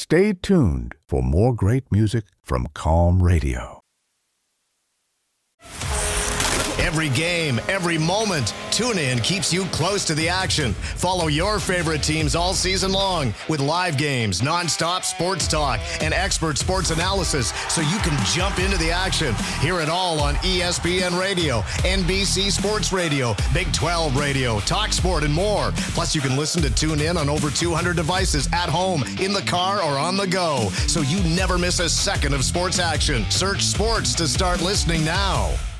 Stay tuned for more great music from Calm Radio. Every game, every moment, TuneIn keeps you close to the action. Follow your favorite teams all season long with live games, nonstop sports talk, and expert sports analysis so you can jump into the action. Hear it all on ESPN Radio, NBC Sports Radio, Big 12 Radio, Talk Sport, and more. Plus, you can listen to TuneIn on over 200 devices at home, in the car, or on the go, so you never miss a second of sports action. Search sports to start listening now.